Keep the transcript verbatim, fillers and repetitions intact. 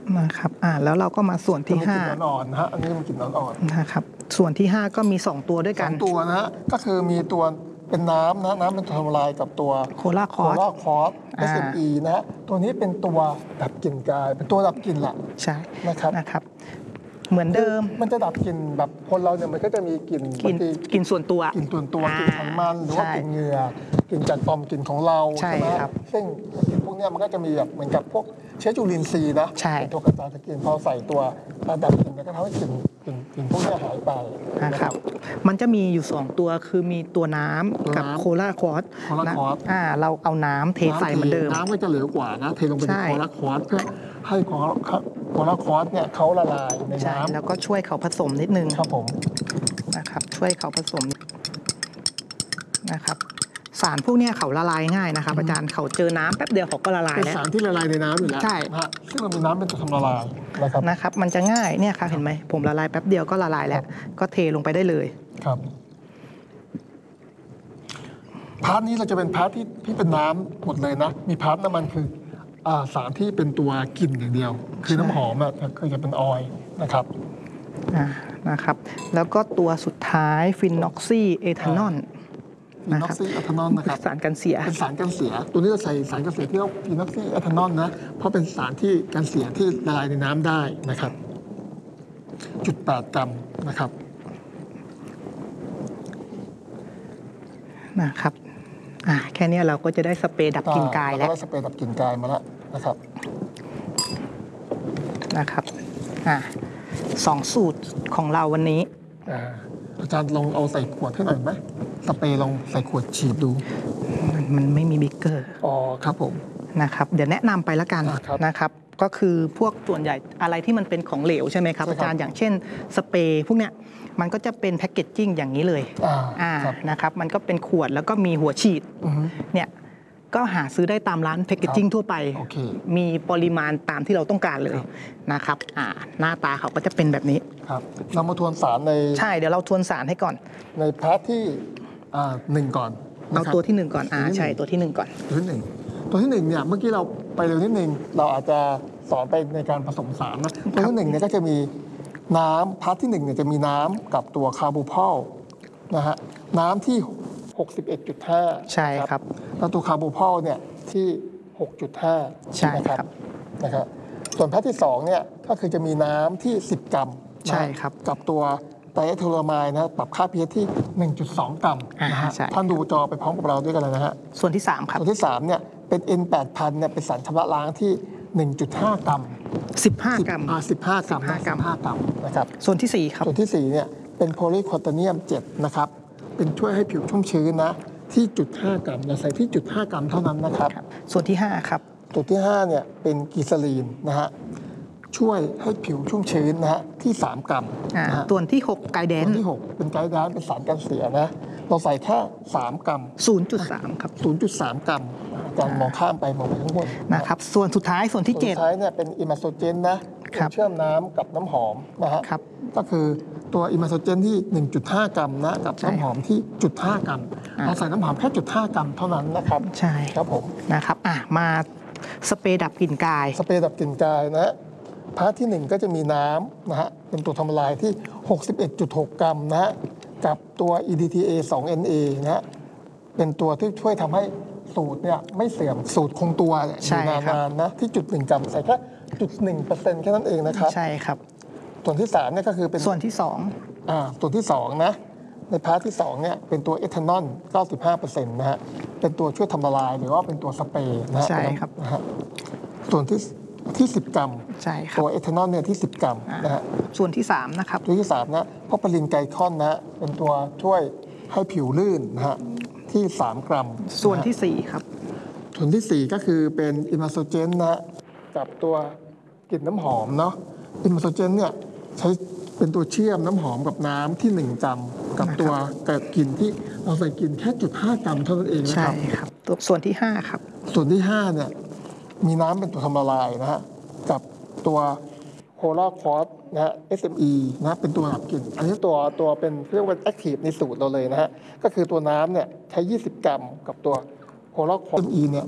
นะครับอ่าแล้วเราก็มาส่วนที่ห้ากลิ่นอ่อนๆนะฮะอันนี้มันกลิ่นอ่อนๆนะครับส่วนที่ห้าก็มีสองตัวด้วยๆสกัอน งตัวนะฮะก็คือมีตัวเป็นน้ำนะน้ำเป็นตัวทำลายกับตัวโคลาคอร์สโคลาคอร์สอ่าเอส เอ็ม อี นะฮะตัวนี้เป็นตัวดับกลิ่นกายเป็นตัวดับกลิ่นแหละใช่นะครับนะครับ เหมือนเดิมมันจะดับกลิ่นแบบคนเราเนี่ยมันก็จะมีกลิ่นกลิ่นบางทีกลิ่นส่วนตัวกลิ่นตัวตัวอ่ากลิ่นไขมันหรือว่าใช่กลิ่นเหงื่อกลิ่นจากต่อมกลิ่นของเราใช่ไหมครับซึ่งกลิ่นพวกเนี้ยมันก็จะมีแบบเหมือนกับพวกเชื้อจุลินทรีย์นะใช่เป็นตัวกระจายกลิ่นพอใส่ตัวดับกลิ่นเนี่ยก็ทำให้กลิ่นกลิ่นกลิ่นพวกเนี้ยหายไปนะครับมันจะมีอยู่สองตัวคือมีตัวน้ำกับตัวน้ำโคลาคอร์สโคลาคอร์สอ่าเราเอาน้ำเทใส่เหมือนเดิมน้ำก็จะเหลวกว่านะเทลงไปในใช่โคลาคอร์สเพื่อให้โคลาโคลาคอร์สเนี่ยเขาละลายในใช่น้ำแล้วก็ช่วยเขาผสมนิดนึงครับผมนะครับช่วยเขาผสมนะครับสารพวกเนี้ยเขาละลายง่ายนะครับอาจารย์เขาเจอน้ำแป๊บเดียวเขาก็ละลายเป็นแล้วสารที่ละลายในน้ำอยู่แล้วใช่นะฮะซึ่งมันมีน้ำเป็นตัวทำละลายนะครับนะครับมันจะง่ายเนี่ยครับเห็นไหมผมละลายแป๊บเดียวก็ละลายแล้วก็เทลงไปได้เลยครับพาร์ทนี้เราจะเป็นพาร์ทที่ที่เป็นน้ำหมดเลยนะ มีพาร์ทน้ำมันคืออ่าสารที่เป็นตัวกลิ่นอย่างเดียว คือน้ำหอมอ่ะคือจะเป็นออยล์นะครับอ่านะครับแล้วก็ตัวสุดท้ายฟินน็อกซีเอทานอลฟีนอกซีอะทานอลนะครับสารกันเสียเป็นสารกันเสีย ตัวนี้เราใส่สารกันเสียที่เรียกว่าฟีนอกซีอะทานอลนะ เพราะเป็นสารที่กันเสียที่ละลายในน้ำได้นะครับจุดแปดกรัมนะครับนะครับอ่าแค่เนี้ยเราก็จะได้สเปรย์ดับกลิ่นกายแล้วเรก็ได้สเปรย์ดับกลิ่นกายมาแล้วนะครับนะครับอ่าสองสูตรของเราวันนี้อ่าอาจารย์ลองเอาใส่ขวดให้หน่อยไหมสเปรย์ลองใส่ขวดฉีดดูมันมันไม่มีบิ๊กเกอร์อ๋อครับผมนะครับเดี๋ยวแนะนำไปละกันอ่าครับนะครับก็คือพวกส่วนใหญ่อะไรที่มันเป็นของเหลวใช่ไหมครับใช่ครับอาจารย์อย่างเช่นสเปรย์พวกเนี้ยมันก็จะเป็นแพคเกจจิ้งอย่างนี้เลยอ่าอ่าครับนะครับมันก็เป็นขวดแล้วก็มีหัวฉีดอือฮึเนี่ยก็หาซื้อได้ตามร้านแพคเกจจิ้งทั่วไปโอเคมีปริมาณตามที่เราต้องการเลยครับนะครับอ่าหน้าตาเขาก็จะเป็นแบบนี้ครับเรามาทวนสารในใช่เดี๋ยวเราทวนสารให้ก่อนในพาร์ทที่อ่าหนึ่งก่อนเอานะครับตัวที่หนึ่งก่อนอ่าตัวที่หนึ่งใช่ตัวที่หนึ่งก่อนตัวที่หนึ่งตัวที่หนึ่งเนี่ยเมื่อกี้เราไปเร็วนิดนึงเราอาจจะสอนไปในการผสมสารนะตัวที่หนึ่งเนี่ยก็จะมีน้ำพาร์ทที่หนึ่งเนี่ยจะมีน้ำกับตัวคาร์บูพอลนะฮะน้ำที่ หกสิบเอ็ดจุดห้าใช่ครับแล้วตัวคาร์บูพอลเนี่ยที่ หกจุดห้าใช่นะครับ นะครับส่วนพาร์ทที่สองเนี่ยก็คือจะมีน้ำที่ สิบ กรัมนะใช่ครับกับตัวไตรเอทิลอะไมด์นะปรับค่า pH ที่ หนึ่งจุดสอง กรัมนะฮะอ่าใช่ท่านดูจอไปพร้อมกับเราด้วยกันเลยนะฮะส่วนที่สามครับตัวที่ สามเนี่ยเป็น เอ็น แปดพัน เนี่ยเป็นสารชำระล้างที่ หนึ่งจุดห้า กรัมสิบห้ากรัมอ่าสิบห้ากรัมสิบห้ากรัมสิบห้ากรัมนะครับส่วนที่สี่ครับส่วนที่สี่เนี่ยเป็นโพลีโคตาเนียมเจ็ดนะครับเป็นช่วยให้ผิวชุ่มชื้นนะที่จุดห้ากรัมเราใส่ที่จุดห้ากรัมเท่านั้นนะครับส่วนที่ห้าครับตัวที่ห้าเนี่ยเป็นกีซาลีนนะฮะช่วยให้ผิวชุ่มชื้นนะฮะที่ สาม กรัมอ่านะฮะตัวที่หกไกแดตันวที่หกเป็นไกด์ไดน์เป็นสารกันเสียนะเราใส่แค่ สาม กรัมศูนย์จุดสามครับศูนย์จุดสาม กรัมอาจารย์มองข้ามไปมองไปข้างบนนะครับ ส่วนสุดท้ายส่วนที่ส่วนเจ็ดสุดท้ายเนี่ยเป็นอิมาโซเจนนะครับเป็นเชื่อมน้ำกับน้ำหอมนะฮะครับก็คือตัวอิมาโซเจนที่ หนึ่งจุดห้า กรัมนะกับใช่น้ำหอมที่จุดห้ากรัมอ่าเราใส่น้ำหอมแค่จุดห้ากรัมเท่านั้นนะครับใช่ครับผมนะครับอ่ะมาสเปรย์ดับกลิ่นกายสเปรย์ดับกลิ่นกายนะฮะพาร์ทที่หนึ่งก็จะมีน้ำนะฮะเป็นตัวทำลายที่ หกสิบเอ็ดจุดหก กรัมนะฮะกับตัว อี ดี ที เอ สอง เอ็น เอ นะฮะเป็นตัวที่ช่วยทำให้สูตรเนี่ยไม่เสื่อมสูตรคงตัวเนี่ยอใช่ยู่ครับนานๆนะที่จุดหนึ่งกรัมใส่แค่จุดหนึ่งเปอร์เซ็นต์แค่นั้นเองนะครับใช่ครับส่วนที่สามเนี่ยก็คือเป็นส่วนที่สองอ่าส่วนที่สองนะในพาร์ทที่สองเนี่ยเป็นตัวเอทานอล เก้าสิบห้าเปอร์เซ็นต์ นะฮะเป็นตัวช่วยทำละลายหรือว่าเป็นตัวสเปรย์นะฮะใช่ครับนะฮะส่วนที่ที่ สิบ กรัมใช่ครัตับวเอทานอลเนี่ยที่ สิบ กรัมอ่านะฮะส่วนที่สามนะครับตัวที่สามนะพอปรินไกลคอนนะฮะเป็นตัวช่วยให้ผิวลื่นนะฮะที่ สาม กรัมส่วนนะฮะที่สี่ครับส่วนที่สี่ก็คือเป็นอิมาโซเจนนะฮะกับตัวกลิ่นน้ำหอมเนาะอิมาโซเจนเนี่ยใช้เป็นตัวเชื่อมน้ำหอมกับน้ำที่ หนึ่ง กรัม กับตัวกับกลิ่นที่เราใส่กลิ่นแค่จุดห้ากรัมเท่านั้นเองนะใช่ครับครับตัวส่วนที่ห้าครับส่วนที่ห้าเนี่ยมีน้ำเป็นตัวทำละลายนะฮะกับตัวโคลาคอร์สนะฮะ เอส เอ็ม อี นะเป็นตัวดับกลิ่น อันนี้ตัวตัวเป็นเรียกว่าแอคทีฟในสูตรเราเลยนะฮะก็คือตัวน้ำเนี่ยใช้ ยี่สิบ กรัม กับตัวโคลาคอร์ส เอส เอ็ม อี เนี่ย